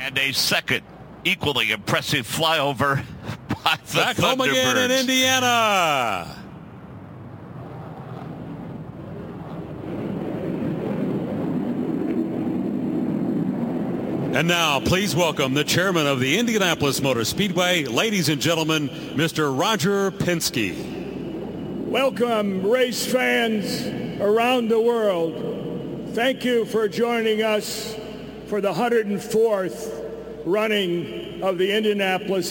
And a second equally impressive flyover by the Back home again in Indiana. And now, please welcome the chairman of the Indianapolis Motor Speedway, ladies and gentlemen, Mr. Roger Penske. Welcome, race fans around the world. Thank you for joining us for the 104th running of the Indianapolis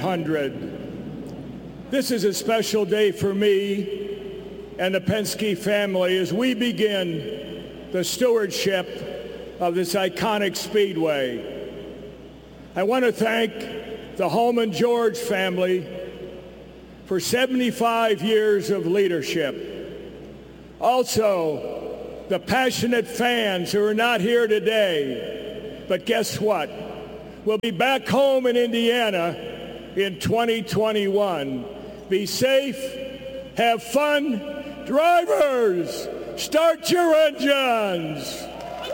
500. This is a special day for me and the Penske family as we begin the stewardship of this iconic speedway. I want to thank the Holman George family for 75 years of leadership. Also, the passionate fans who are not here today, but guess what? We'll be back home in Indiana in 2021. Be safe, have fun. Drivers, start your engines.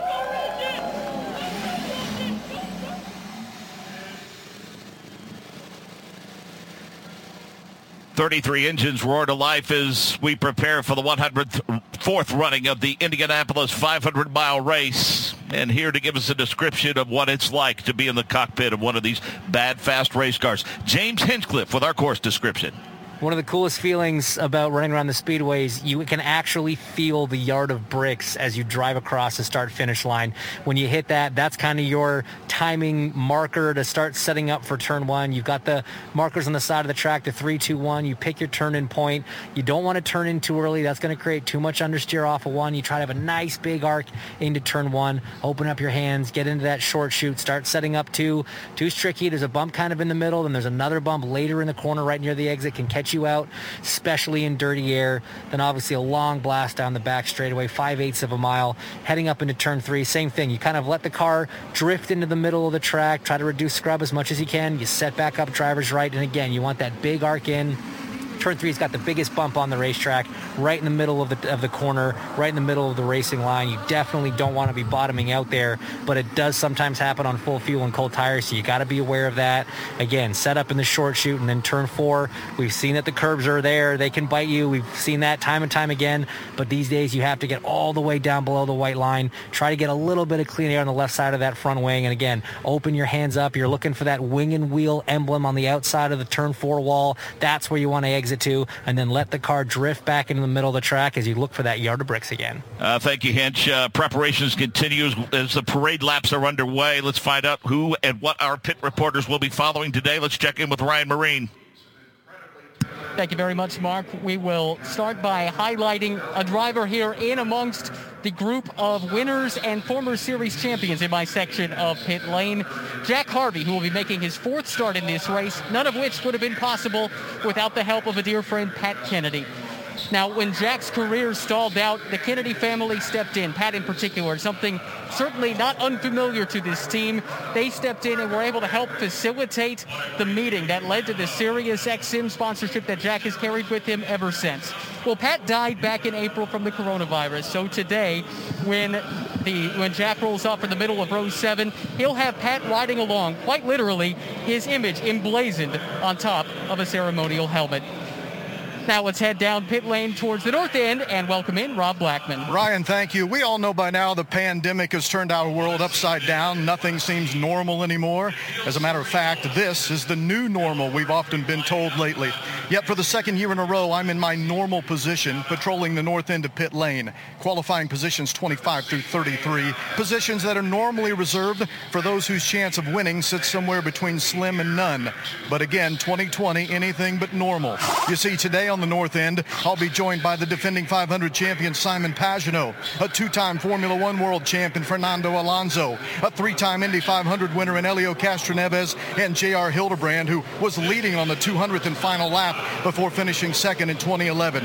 33 engines roar to life as we prepare for the 104th running of the Indianapolis 500-mile race. And here to give us a description of what it's like to be in the cockpit of one of these bad, fast race cars, James Hinchcliffe with our course description. One of the coolest feelings about running around the speedways, you can actually feel the yard of bricks as you drive across the start-finish line. When you hit that, that's kind of your timing marker to start setting up for turn one. You've got the markers on the side of the track, the 3, 2, 1. You pick your turn-in point. You don't want to turn in too early. That's going to create too much understeer off of one. You try to have a nice big arc into turn one. Open up your hands, get into that short chute, start setting up two. Two's tricky. There's a bump kind of in the middle, and there's another bump later in the corner right near the exit can catch you out, especially in dirty air. Then obviously a long blast down the back straightaway, 5/8 of a mile, heading up into turn 3. Same thing. You kind of let the car drift into the middle of the track, try to reduce scrub as much as you can. You set back up driver's right, and again, you want that big arc in. Turn 3's got the biggest bump on the racetrack, right in the middle of the corner, right in the middle of the racing line. You definitely don't want to be bottoming out there, but it does sometimes happen on full fuel and cold tires, so you got to be aware of that. Again, set up in the short chute, and then turn 4. We've seen that the curbs are there. They can bite you. We've seen that time and time again, but these days you have to get all the way down below the white line. Try to get a little bit of clean air on the left side of that front wing, and again, open your hands up. You're looking for that wing and wheel emblem on the outside of the turn 4 wall. That's where you want to exit to, and then let the car drift back into the middle of the track as you look for that yard of bricks again. Thank you, Hinch. Preparations continue as the parade laps are underway. Let's find out who and what our pit reporters will be following today. Let's check in with Ryan Marine. Thank you very much, Mark. We will start by highlighting a driver here in amongst the group of winners and former series champions in my section of pit lane. Jack Harvey, who will be making his 4th start in this race, none of which would have been possible without the help of a dear friend, Pat Kennedy. Now, when Jack's career stalled out, the Kennedy family stepped in, Pat in particular, something certainly not unfamiliar to this team. They stepped in and were able to help facilitate the meeting that led to the Sirius XM sponsorship that Jack has carried with him ever since. Well, Pat died back in April from the coronavirus, so today, when Jack rolls off in the middle of row 7, he'll have Pat riding along, quite literally, his image emblazoned on top of a ceremonial helmet. Now let's head down pit lane towards the north end and welcome in Rob Blackman. Ryan, thank you. We all know by now the pandemic has turned our world upside down. Nothing seems normal anymore. As a matter of fact, this is the new normal we've often been told lately. Yet for the second year in a row, I'm in my normal position, patrolling the north end of pit lane, qualifying positions 25 through 33, positions that are normally reserved for those whose chance of winning sits somewhere between slim and none. But again, 2020, anything but normal. You see, today on the north end, I'll be joined by the defending 500 champion Simon Pagenaud, a 2-time Formula One world champion Fernando Alonso, a 3-time Indy 500 winner in Helio Castroneves, and J.R. Hildebrand, who was leading on the 200th and final lap before finishing second in 2011.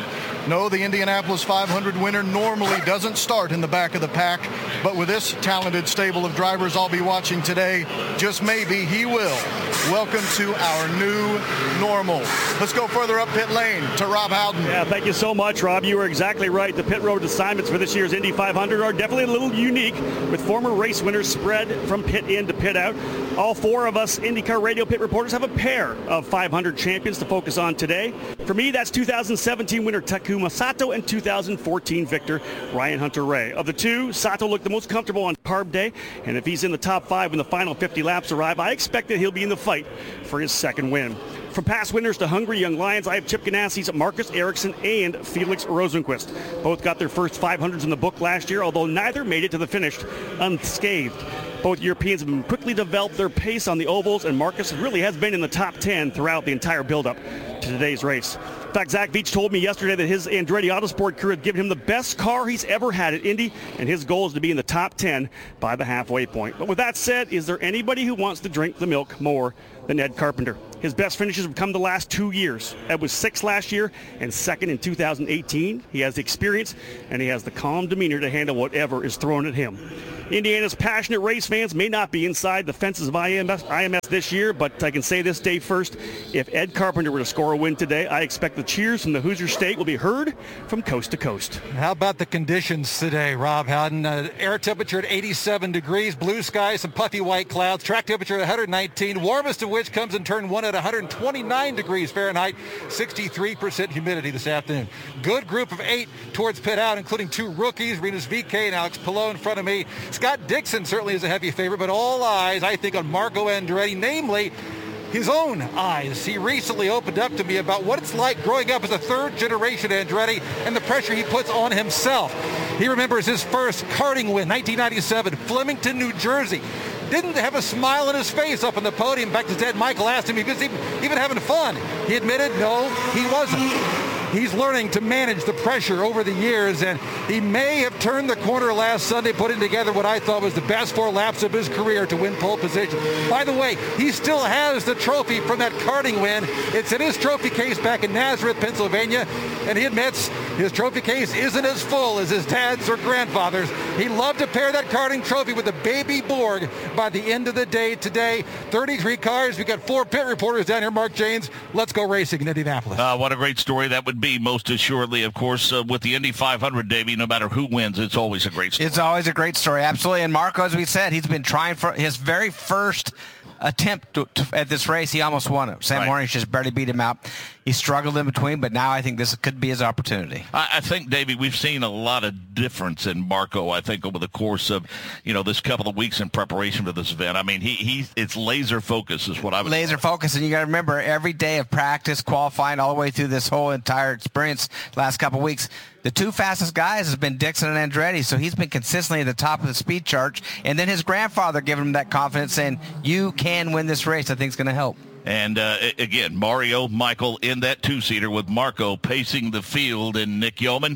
No, the Indianapolis 500 winner normally doesn't start in the back of the pack, but with this talented stable of drivers I'll be watching today, just maybe he will. Welcome to our new normal. Let's go further up pit lane to Rob Howden. Yeah, thank you so much, Rob. You were exactly right. The pit road assignments for this year's Indy 500 are definitely a little unique, with former race winners spread from pit in to pit out. All four of us IndyCar Radio Pit reporters have a pair of 500 champions to focus on today. For me, that's 2017 winner Takuma Sato and 2014 victor Ryan Hunter-Reay. Of the two, Sato looked the most comfortable on carb day, and if he's in the top 5 when the final 50 laps arrive, I expect that he'll be in the fight for his second win. From past winners to hungry young lions, I have Chip Ganassi's Marcus Ericsson and Felix Rosenqvist. Both got their first 500s in the book last year, although neither made it to the finish unscathed. Both Europeans have been developed their pace on the ovals, and Marcus really has been in the top 10 throughout the entire build-up to today's race. In fact, Zach Veach told me yesterday that his Andretti Autosport crew had given him the best car he's ever had at Indy, and his goal is to be in the top 10 by the halfway point. But with that said, is there anybody who wants to drink the milk more than Ed Carpenter? His best finishes have come the last 2 years. Ed was 6th last year and 2nd in 2018. He has the experience, and he has the calm demeanor to handle whatever is thrown at him. Indiana's passionate race fans may not be inside the fences of IMS this year, but I can say this day first, if Ed Carpenter were to score a win today, I expect the cheers from the Hoosier State will be heard from coast to coast. How about the conditions today, Rob Howden? Air temperature at 87 degrees, blue sky, some puffy white clouds, track temperature at 119, warmest of which comes in turn 1 at 129 degrees Fahrenheit, 63% humidity this afternoon. Good group of 8 towards pit out, including 2 rookies, Rinus VeeKay and Alex Palou in front of me. Scott Dixon certainly is a heavy favorite, but all eyes, I think, on Marco Andretti, namely his own eyes. He recently opened up to me about what it's like growing up as a third-generation Andretti and the pressure he puts on himself. He remembers his first karting win, 1997, Flemington, New Jersey. Didn't have a smile on his face up on the podium. In fact, his dad Michael asked him if he was even having fun. He admitted, no, he wasn't. He's learning to manage the pressure over the years, and he may have turned the corner last Sunday, putting together what I thought was the best 4 laps of his career to win pole position. By the way, he still has the trophy from that karting win. It's in his trophy case back in Nazareth, Pennsylvania, and he admits his trophy case isn't as full as his dad's or grandfather's. He loved to pair that karting trophy with the baby Borg by the end of the day today. 33 cars. We got 4 pit reporters down here. Mark Janes, let's go racing in Indianapolis. What a great story that would be, most assuredly, of course, with the Indy 500, Davey. No matter who wins, it's always a great story. It's always a great story, absolutely. And Marco, as we said, he's been trying for his very first attempt at this race. He almost won it. Sam Hornish just barely beat him out. He struggled in between, but now I think this could be his opportunity. I think, Davey, we've seen a lot of difference in Marco, I think, over the course of, this couple of weeks in preparation for this event. I mean, it's laser focus is what I would say. Laser focus, and you got to remember, every day of practice, qualifying, all the way through this whole entire experience last couple of weeks, the 2 fastest guys has been Dixon and Andretti, so he's been consistently at the top of the speed chart. And then his grandfather giving him that confidence, saying, you can win this race. I think it's going to help. And, again, Mario, Michael in that 2-seater with Marco pacing the field, and Nick Yeoman.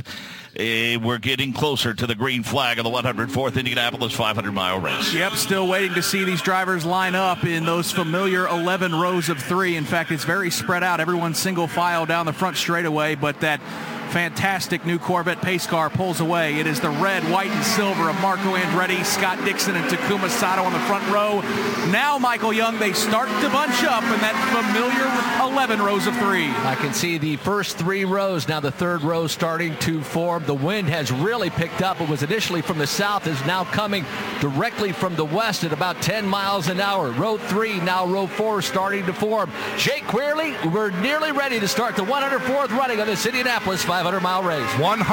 We're getting closer to the green flag of the 104th Indianapolis 500-mile race. Yep, still waiting to see these drivers line up in those familiar 11 rows of 3. In fact, it's very spread out. Everyone's single file down the front straightaway, but that fantastic new Corvette pace car pulls away. It is the red, white, and silver of Marco Andretti, Scott Dixon, and Takuma Sato on the front row. Now, Michael Young, they start to bunch up in that familiar 11 rows of 3. I can see the first 3 rows. Now the third row starting to form. The wind has really picked up. It was initially from the south, is now coming directly from the west at about 10 miles an hour. Row 3, now row 4 starting to form. Jake Queerly, we're nearly ready to start the 104th running of this Indianapolis 500-mile race.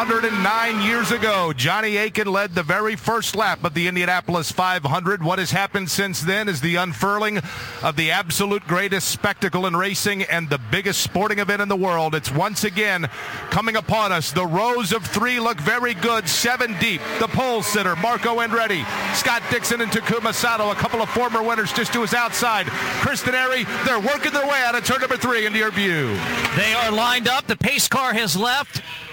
109 years ago, Johnny Aiken led the very first lap of the Indianapolis 500. What has happened since then is the unfurling of the absolute greatest spectacle in racing and the biggest sporting event in the world. It's once again coming upon us. The rows of 3 look very good, 7 deep. The pole sitter, Marco Andretti, Scott Dixon, and Takuma Sato, a couple of former winners just to his outside. Kristen Airy, they're working their way out of turn number 3 into your view. They are lined up. The pace car has left.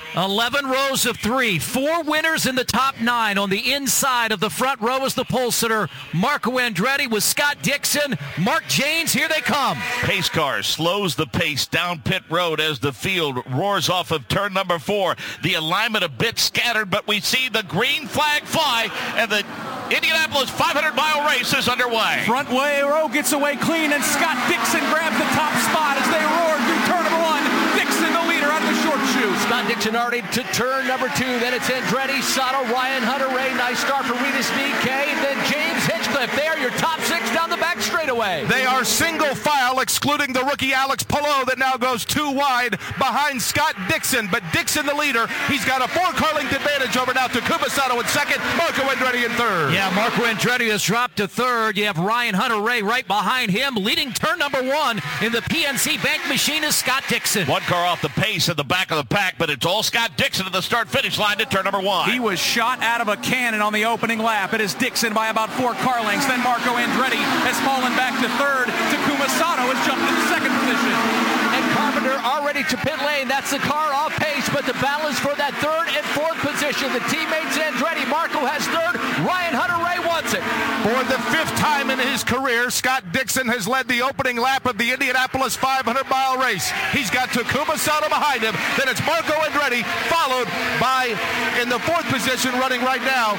11 rows of 3, 4 winners in the top 9. On the inside of the front row is the pole sitter Marco Andretti with Scott Dixon. Mark Jaynes, here they come. Pace car slows the pace down pit road as the field roars off of turn number 4. The alignment a bit scattered, but we see the green flag fly, and the Indianapolis 500-mile race is underway. Front way row gets away clean, and Scott Dixon grabs the top spot as they roar through turn number 1. Dixon, the leader, out of the short chute. Scott Dixon already to turn number 2. Then it's Andretti, Sato, Ryan Hunter-Reay. Nice start for Rinus VeeKay. Then James Hinchcliffe. They are your top 6 down the back straightaway. They are single file, excluding the rookie Alex Palou that now goes 2 wide behind Scott Dixon. But Dixon, the leader, he's got a 4-car length advantage over now Takuma Sato in second, Marco Andretti in third. Yeah, Marco Andretti has dropped to third. You have Ryan Hunter-Reay right behind him. Leading turn number 1 in the PNC Bank machine is Scott Dixon. 1 car off the pace at the back of the pack, but it's all Scott Dixon at the start-finish line to turn number 1. He was shot out of a cannon on the opening lap. It is Dixon by about 4 car lengths. Then Marco Andretti has fallen back to third. Takuma Sato has jumped into second position. And Carpenter already to pit lane. That's the car off pace, but the battle is for that 3rd and 4th position. The teammates Andretti. Marco has 3rd. Ryan Hunter-Reay wants it. For the 5th time in his career, Scott Dixon has led the opening lap of the Indianapolis 500-mile race. He's got Takuma Sato behind him. Then it's Marco Andretti, followed by, in the 4th position, running right now,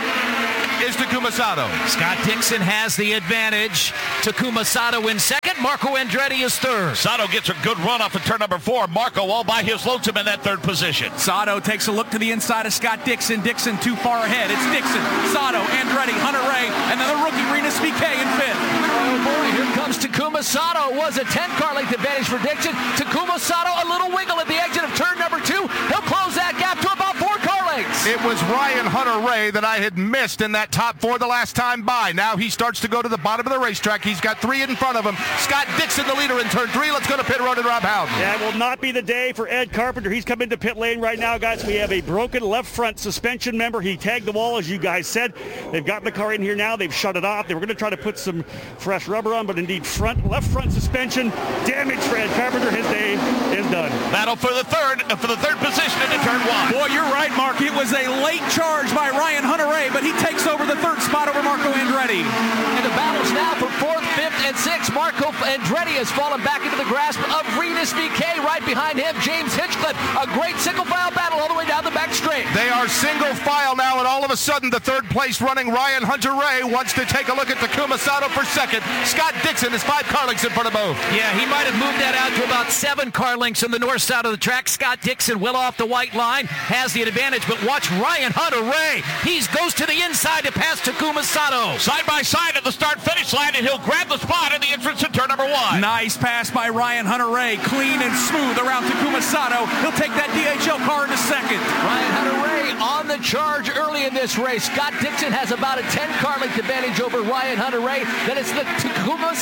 is Takuma Sato. Scott Dixon has the advantage. Takuma Sato in second. Marco Andretti is third. Sato gets a good run off of turn number 4. Marco all by his lonesome in that 3rd position. Sato takes a look to the inside of Scott Dixon. Dixon too far ahead. It's Dixon, Sato, Andretti, Hunter-Reay, and then the rookie Rinus VeeKay in 5th. Oh boy, here comes Takuma Sato. It was a 10-car length advantage for Dixon. Takuma Sato, a little wiggle at the exit of turn number 2. He'll close that gap to about 4 car lengths. It was Ryan Hunter-Reay that I had missed in that top 4 the last time by. Now he starts to go to the bottom of the racetrack. He's got 3 in front of him. Scott Dixon, the leader in turn 3. Let's go to pit road and Rob Howden. Yeah, it will not be the day for Ed Carpenter. He's come into pit lane right now, guys. We have a broken left front suspension member. He tagged the wall, as you guys said. They've got the car in here now. They've shut it off. They were going to try to put some fresh rubber on, but indeed left front suspension damage for Ed Carpenter. His day is done. Battle for the third position into turn 1. Boy, you're right, Mark. It was a late charge by Ryan Hunter-Reay, but he takes over the 3rd spot over Marco Andretti. And the battle's now for 4th, 5th, and 6th. Marco Andretti has fallen back into the grasp of Rinus VeeKay. Right behind him, James Hinchcliffe. A great single file battle all the way down the back straight. They are single file now, and all of a sudden the 3rd place running Ryan Hunter-Reay wants to take a look at Takuma Sato for second. Scott Dixon is 5 car lengths in front of both. Yeah, he might have moved that out to about 7 car lengths on the north side of the track. Scott Dixon well off the white line, has the advantage, but watch Ryan Hunter-Reay. He goes to the inside to pass Takuma Sato. Side by side at the start-finish line, and he'll grab the spot in the entrance to turn number 1. Nice pass by Ryan Hunter-Reay. Clean and smooth around Takuma Sato. He'll take that DHL car into second. Ryan Hunter-Reay on the charge early in this race. Scott Dixon has about a 10-car length advantage over Ryan Hunter-Reay. Then it's the Takuma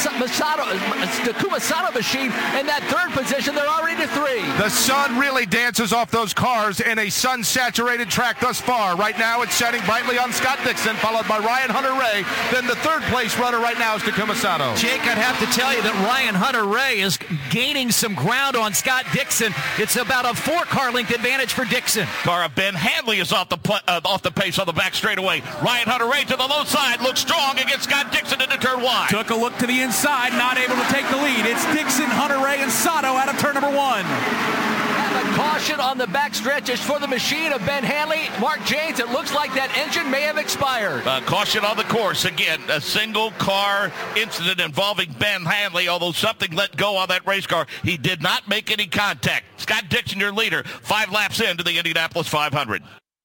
Sato machine in that 3rd position. They're already to 3. The sun really dances off those cars in a sun-saturated track thus far. Right now it's shining brightly on Scott Dixon, followed by Ryan Hunter-Reay. Then the 3rd place runner right now is Takuma Sato. Jake, I'd have to tell you that Ryan Hunter-Reay is gaining some ground on Scott Dixon. It's about a 4-car length advantage for Dixon. Car of Ben Hanley is off the pace on the back straightaway. Ryan Hunter-Reay to the low side, looks strong against Scott Dixon into turn 1. Took a look to the inside, not able to take the lead. It's Dixon, Hunter-Reay, and Sato out of turn number 1. And a caution on the backstretch is for the machine of Ben Hanley. Mark Jaynes, it looks like that engine may have expired. Caution on the course. Again, a single car incident involving Ben Hanley, although something let go on that race car. He did not make any contact. Scott Dixon, your leader, 5 laps into the Indianapolis 500.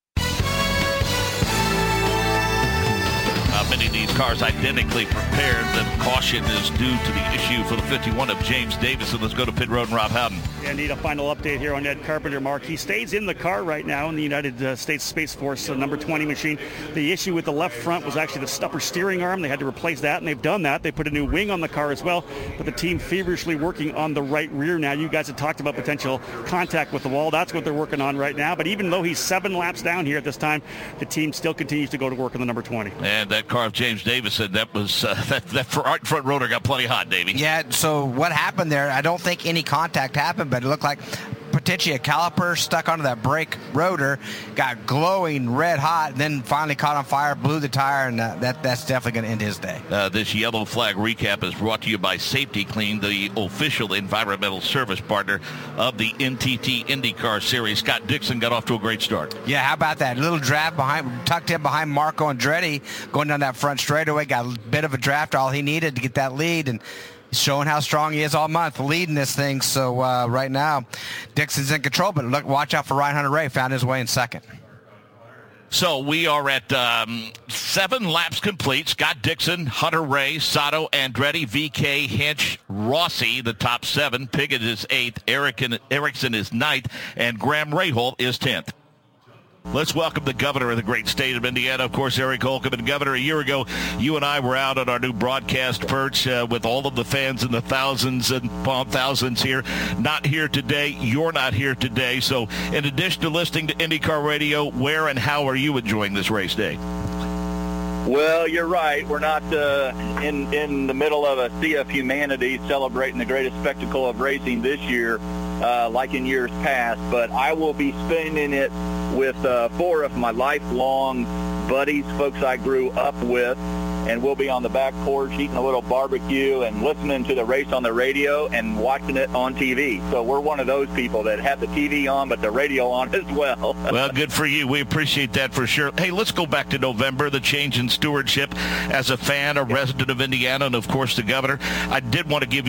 Many of these cars identically prepared. The caution is due to the issue for the 51 of James Davison. Let's go to pit road and Rob Howden. Yeah, need a final update here on Ed Carpenter, Mark. He stays in the car right now in the United States Space Force number 20 machine. The issue with the left front was actually the upper steering arm. They had to replace that, and they've done that. They put a new wing on the car as well, but the team feverishly working on the right rear now. You guys have talked about potential contact with the wall. That's what they're working on right now. But even though he's 7 laps down here at this time, the team still continues to go to work on the number 20. And that car of James Davison, that was that front rotor got plenty hot, Davey. Yeah, so what happened there, I don't think any contact happened, but it looked like Petitici, a caliper stuck onto that brake rotor, got glowing red hot, and then finally caught on fire, blew the tire, and that's definitely going to end his day. This yellow flag recap is brought to you by Safety Clean, the official environmental service partner of the NTT IndyCar Series. Scott Dixon got off to a great start. Yeah, how about that? Little draft tucked in behind Marco Andretti, going down that front straightaway, got a bit of a draft, all he needed to get that lead, and showing how strong he is all month, leading this thing. So right now, Dixon's in control, but watch out for Ryan Hunter-Reay, found his way in second. So we are at 7 laps complete. Scott Dixon, Hunter-Reay, Sato, Andretti, VK, Hinch, Rossi, the top 7. Piggott is 8th. Ericsson is 9th. And Graham Rahal is 10th. Let's welcome the governor of the great state of Indiana, of course, Eric Holcomb. And Governor, a year ago, you and I were out on our new broadcast perch with all of the fans and the thousands and thousands here. Not here today. You're not here today. So in addition to listening to IndyCar Radio, where and how are you enjoying this race day? Well, you're right. We're not in the middle of a sea of humanity celebrating the greatest spectacle of racing this year like in years past, but I will be spending it with 4 of my lifelong buddies, folks I grew up with, and we'll be on the back porch eating a little barbecue and listening to the race on the radio and watching it on TV. So we're one of those people that have the TV on but the radio on as well. Well, good for you. We appreciate that for sure. Hey, let's go back to November, the change in stewardship. As a fan, a resident of Indiana, and of course the governor, I did want to give you